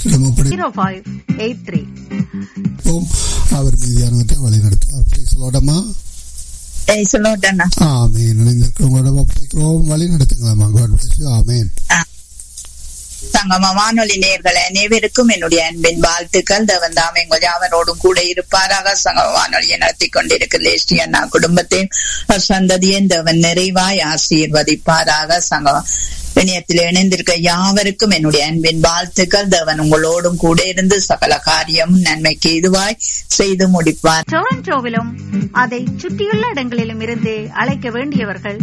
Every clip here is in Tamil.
கர்த்தரிடம் ஒப்படைப்போம். 0583. அவர் மீதியானவற்றை வழி நடத்துவார். பிரைஸ்லோடமா ஆமேன். இணைந்திருக்கிறவங்களோட ஒப்படைக்கிறோம், வழி நடத்துங்களாமா. God bless you. ஆமேன். சங்கம வானொலி நேயர்கள் அனைவருக்கும் என்னுடைய அன்பின் வாழ்த்துக்கள். தேவன் தாமே எங்கள் யாவரோடும் கூட இருப்பாராக. சங்கம வானொலியை நடத்தி கொண்டிருக்கிற லேஸ்டி அண்ணா குடும்பத்தையும் சந்ததியும் தேவன் நிறைவாய் ஆசீர்வதிப்பாராக. சங்கம இணையத்தில் இணைந்திருக்க யாவருக்கும் என்னுடைய அன்பின் வாழ்த்துக்கள். தேவன் உங்களோடும் கூட இருந்து சகல காரியம் நன்மைக்கு இதுவாய் செய்து முடிப்பார். டொரண்டோவிலும் அதை சுற்றியுள்ள இடங்களிலும் இருந்து அழைக்க வேண்டியவர்கள்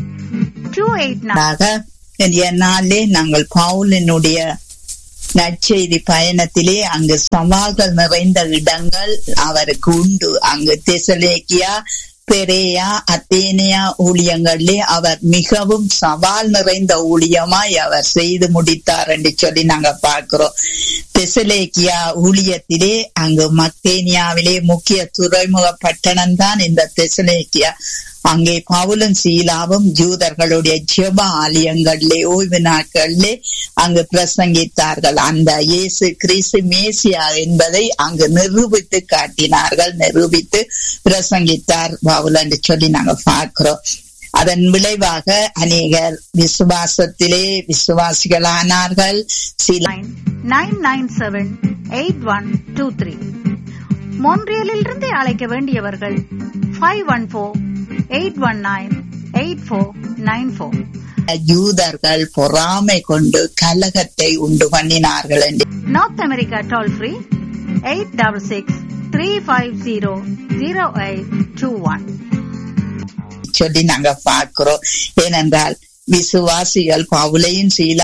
289. நாளே நாங்கள் பவுலினுடைய நற்செய்தி பயணத்திலே அங்கு சவால்கள் நிறைந்த இடங்கள் அவருக்கு உண்டு. அங்கு தெசலோனிக்கா, பெரேயா, அத்தேனியா ஊழியங்களிலே அவர் மிகவும் சவால் நிறைந்த ஊழியமாய் அவர் செய்து முடித்தார் என்று சொல்லி நாங்க பார்க்கிறோம். தெசலோனிக்கா ஊழியத்திலே அங்கு மக்கேனியாவிலே முக்கிய துறைமுக பட்டணம் தான் இந்த தெசலோனிக்கா. அங்கே பவுலும் சீலாவும் யூதர்களுடைய ஜெப ஆலயங்களிலே ஓய்வு நாட்களிலே அங்கு பிரசங்கித்தார்கள். அந்த இயேசு கிறிஸ்து மேசியா என்பதை அங்கு நிரூபித்து காட்டினார்கள், நிரூபித்து பிரசங்கித்தார் பவுல் என்று சொல்லி நாங்க பார்க்கிறோம். அதன் விளைவாக அநேகர் விசுவாசத்திலே விசுவாசிகளானார்கள். 997-8123. மொன்றியலில் இருந்து அழைக்க வேண்டியவர்கள் 514-819-8494. யூதர்கள் பொறாமை கொண்டு கலகத்தை உண்டு பண்ணினார்கள் என்று நார்த் அமெரிக்கா டோல் ஃப்ரீ 866-350-0821 சொல்லி நாங்க பார்க்கிறோம். ஏனென்றால் விசுவாசிகள் பவுலையும் சீலா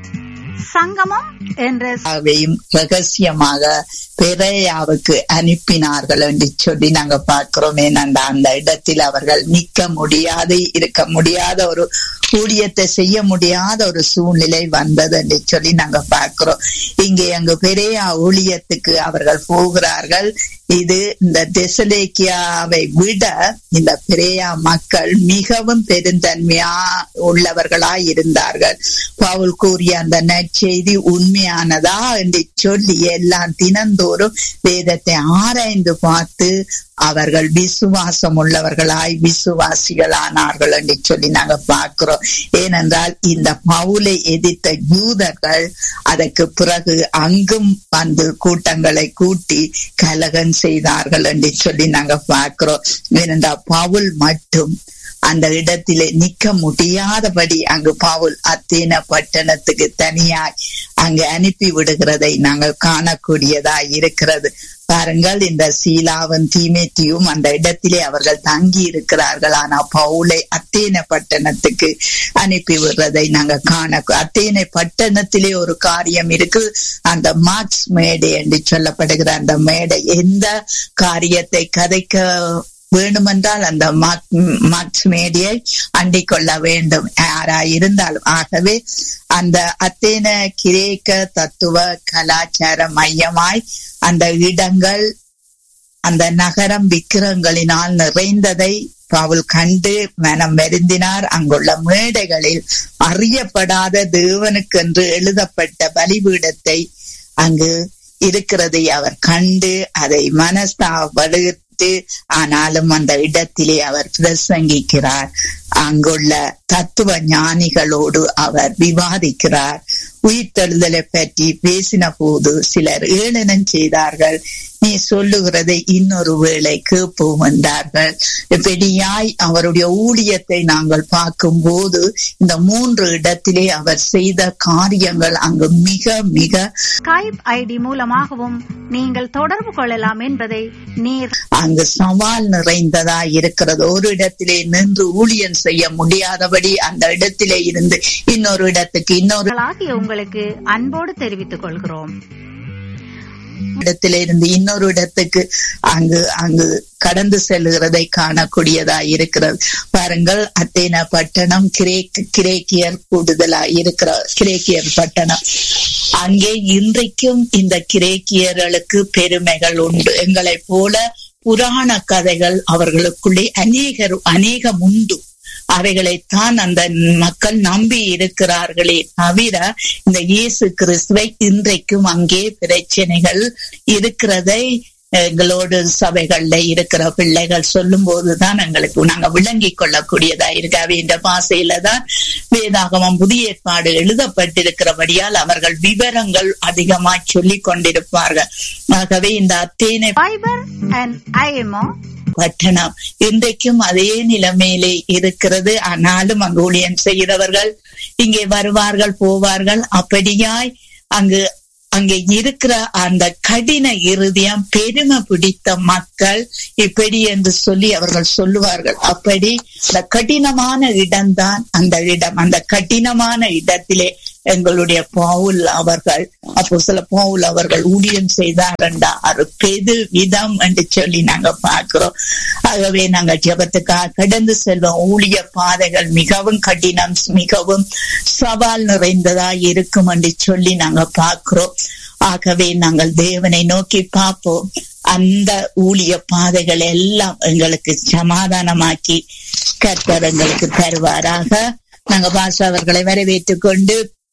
சங்கமம் என்ற ரகசியமாக பெரேயாவுக்கு அனுப்பினார்கள் என்று சொல்லி நாங்க பார்க்கிறோம். ஏனென்றா அந்த இடத்தில் அவர்கள் நிற்க முடியாது, இருக்க முடியாத ஒரு ஊழியத்தை செய்ய முடியாத ஒரு சூழ்நிலை வந்தது என்று சொல்லி நாங்க பார்க்கிறோம். இங்கே அங்கு பெரேயா ஊழியத்துக்கு அவர்கள் போகிறார்கள். இது இந்த தெசலோனிக்காவை விட இந்த பெரேயா மக்கள் மிகவும் பெருந்தன்மையா உள்ளவர்களாய் இருந்தார்கள். பவுல் கூறிய அந்த நற்செய்தி உண்மையானதா என்று சொல்லி எல்லாம் தினந்தோறும் வேதத்தை ஆராய்ந்து பார்த்து அவர்கள் விசுவாசம் உள்ளவர்களாய் விசுவாசிகளானார்கள் என்று சொல்லி நாங்க பார்க்கிறோம். ஏனென்றால் இந்த பவுலை எதிர்த்த யூதர்கள் அதற்கு பிறகு அங்கும் வந்து கூட்டங்களை கூட்டி கலகம் செய்தார்கள் என்று சொல்லி நாங்க பார்க்கிறோம். ஏனென்றால் பவுல் மட்டும் அந்த இடத்திலே நிக்க முடியாதபடி அங்கு பவுல் அத்தேனா பட்டணத்துக்கு தனியாய் அங்கு அனுப்பி விடுகிறதை நாங்கள் காணக்கூடியதாய் இருக்கிறது. பாருங்கள், இந்த சீலாவும் தீமோத்தேயும் அந்த இடத்திலே அவர்கள் தங்கி இருக்கிறார்கள். ஆனா பவுலை அத்தேனா பட்டணத்துக்கு அனுப்பி விடுறதை நாங்க அத்தேனை பட்டணத்திலே ஒரு காரியம் இருக்கு. அந்த மார்க்ஸ் மேடை என்று சொல்லப்படுகிற அந்த மேடை எந்த காரியத்தை கதைக்க வேண்டுமென்றால் அந்த மார்க்ஸ் மேடையை அண்டிக் கொள்ள வேண்டும் யாராயிருந்தாலும். ஆகவே அந்த அத்தேன கிரேக்க தத்துவ கலாச்சார மையமாய் அந்த இடங்கள், அந்த நகரம் விக்கிரங்களினால் நிறைந்ததை பவுல் கண்டு மனம் வருந்தினார். அங்குள்ள மேடைகளில் அறியப்படாத தேவனுக்கென்று எழுதப்பட்ட பலிபீடத்தை அங்கு இருக்கிறதை அவர் கண்டு அதை மனஸ்தாபடுத்தி, ஆனாலும் அந்த இடத்திலே அவர் பிரசங்கிக்கிறார். அங்குள்ள தத்துவ ஞானிகளோடு அவர் விவாதிக்கிறார். உயிர்த்தெழுதலை பற்றி பேசின போது சிலர் ஏளனம் செய்தார்கள். நீ சொல்லுகிறதை இன்னொரு வேளை கேட்போம் என்றார்கள். இப்படியாய் அவருடைய ஊழியத்தை நாங்கள் பார்க்கும் போது இந்த 3 இடத்திலே அவர் செய்த காரியங்கள் அங்கு மிக மிக ஸ்கைப் ஐடி மூலமாகவும் நீங்கள் தொடர்பு கொள்ளலாம் என்பதை நீர் அங்கு சவால் நிறைந்ததா இருக்கிறது. ஒரு இடத்திலே நின்று ஊழியம் செய்ய முடியாதபடி அந்த இடத்திலே இருந்து இன்னொரு இடத்துக்கு உங்களுக்கு அன்போடு தெரிவித்துக் கொள்கிறோம். இடத்தில இருந்து இன்னொரு இடத்துக்கு அங்கு கடந்து செல்லுகிறதை காணக்கூடியதா இருக்கிறது. பாருங்கள், அத்தேனா பட்டணம் கிரேக்கியர் கூடுதலா இருக்கிற கிரேக்கியர் பட்டணம். அங்கே இன்றைக்கும் இந்த கிரேக்கியர்களுக்கு பெருமைகள் உண்டு. எங்களை போல புராண கதைகள் அவர்களுக்குள்ளே அநேகம் உண்டு. அவைகளைத்தான் அந்த மக்கள் நம்பி இருக்கிறார்களே தவிர இந்த இயேசு கிறிஸ்துவை இன்றைக்கும் அங்கே பிரச்சனைகள் இருக்கிறதை எங்களோடு சபைகள்ல இருக்கிற பிள்ளைகள் சொல்லும் போதுதான் எங்களுக்கு நாங்க விளங்கிக் கொள்ளக்கூடியதா இருக்காவே. இந்த பாசையில தான் வேதாகமம் புதிய ஏற்பாடு எழுதப்பட்டிருக்கிறபடியால் அவர்கள் விவரங்கள் அதிகமாய் சொல்லிக் கொண்டிருப்பார்கள். ஆகவே இந்த அத்தேனை பட்டணம் இன்றைக்கும் அதே நிலைமையிலே இருக்கிறது. ஆனாலும் அங்கு ஊழியம் செய்கிறவர்கள் இங்கே வருவார்கள் போவார்கள். அப்படியாய் அங்கே இருக்கிற அந்த கடின இருதயம் பெருமை பிடித்த மக்கள் இப்படி என்று சொல்லி அவர்கள் சொல்லுவார்கள். அப்படி இந்த கடினமான இடம்தான் அந்த இடம். அந்த கடினமான இடத்திலே எங்களுடைய பவுல் அவர்கள் அப்போஸ்தலர் அவர்கள் ஊழியம் செய்தாரண்டா அது பெது விதம் என்று சொல்லி நாங்க பார்க்கிறோம். ஆகவே நாங்க ஜெபத்துக்காக கடந்து செல்வோம். ஊழிய பாதைகள் மிகவும் கடினம், மிகவும் சவால் நிறைந்ததா இருக்கும் என்று சொல்லி நாங்க பார்க்கிறோம். ஆகவே நாங்கள் தேவனை நோக்கி பார்ப்போம். அந்த ஊழிய பாதைகள் எல்லாம் எங்களுக்கு சமாதானமாக்கி கர்த்தர் எங்களுக்கு தருவாராக. நாங்க பாஸ்டர் அவர்களை வரவேற்றுக் கொண்டு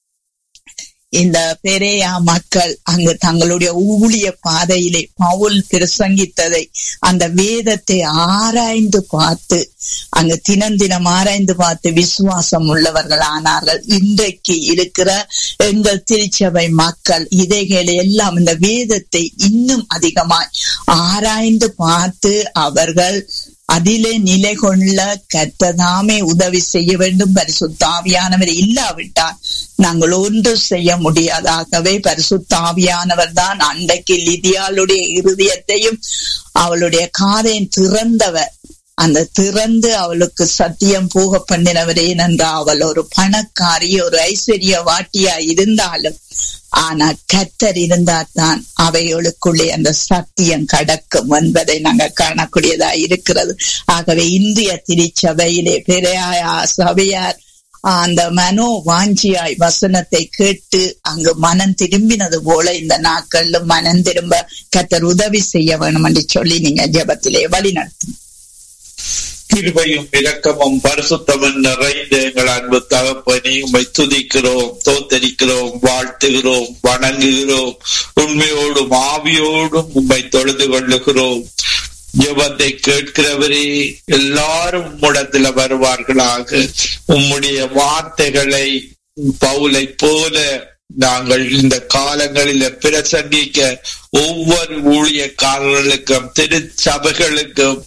இந்த பெரேயா மக்கள் அங்கு தங்களுடைய ஊழிய பாதையிலே பவுல் பிரசங்கித்ததை அந்த வேதத்தை ஆராய்ந்து பார்த்து அங்கு தினம் ஆராய்ந்து பார்த்து விசுவாசம் உள்ளவர்கள் ஆனார்கள். இன்றைக்கு இருக்கிற எங்கள் திருச்சபை மக்கள் இதைகளை எல்லாம் இந்த வேதத்தை இன்னும் அதிகமாய் ஆராய்ந்து பார்த்து அவர்கள் அதிலே நிலை கொள்ள கர்த்ததாமே உதவி செய்ய வேண்டும். பரிசுத்த ஆவியானவர் இல்லாவிட்டால் நாங்கள் ஒன்று செய்ய முடியாதாகவே பரிசுத்த ஆவியானவர் தான் அன்றைக்கு லிதியாளுடைய இருதயத்தையும் அவளுடைய காதையும் திறந்தவர். அந்த திறந்து அவளுக்கு சத்தியம் போக பண்ணினவரே ஏனென்றால் அவள் ஒரு பணக்காரி, ஒரு ஐஸ்வர்ய வாட்டியா இருந்தாலும் ஆனா கர்த்தர் இருந்தால்தான் அவைகளுக்குள்ளே அந்த சத்தியம் கடக்கும் என்பதை நாங்க காணக்கூடியதா இருக்கிறது. ஆகவே இந்திய திருச்சபையிலே பெரியா சபையார் அந்த மனோ வாஞ்சியாய் வசனத்தை கேட்டு அங்கு மனம் திரும்பினது போல இந்த நாட்களிலும் மனம் திரும்ப கர்த்தர் உதவி செய்ய வேணும் என்று சொல்லி நீங்க ஜெபத்திலே வழி நடத்தும். கிருபையும் இரக்கமும் பரிசுத்தமும் நிறைந்த எங்கள் அன்பு தகப்பனே, உம்மை துதிக்கிறோம், தோத்தரிக்கிறோம், வாழ்த்துகிறோம், வணங்குகிறோம். உண்மையோடும் ஆவியோடும் உம்மை தொழுது கொள்ளுகிறோம். ஜெபத்தை கேட்கிறவரே, எல்லாரும் உம்மிடத்துல வருவார்களாக. உம்முடைய வார்த்தைகளை பவுலை போல நாங்கள் இந்த காலங்களில் பிரசங்கிக்க ஒவ்வொரு ஊழியக்காரர்களுக்கும் திருச்சபைகளுக்கும்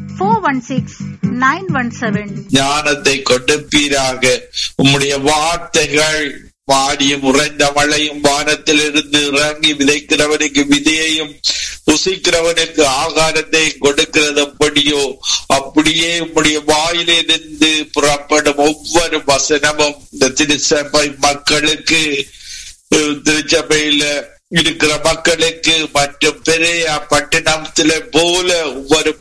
416-917 ஞானத்தை கொடுப்பீராக. உம்முடைய வார்த்தைகள் வாடியும் உறைந்த மழையும் வானத்திலிருந்து இறங்கி விதைக்கிறவனுக்கு விதையையும் புசிக்கிறவனுக்கு ஆகாரத்தை கொடுக்கிறது எப்படியோ அப்படியே உம்முடைய வாயிலிருந்து புறப்படும் ஒவ்வொரு வசனமும் இந்த திருச்சபை மக்களுக்கு, திருச்சபையில இருக்கிற மக்களுக்கு மற்றும் பெரிய பட்டணத்தில போல ஒவ்வொரு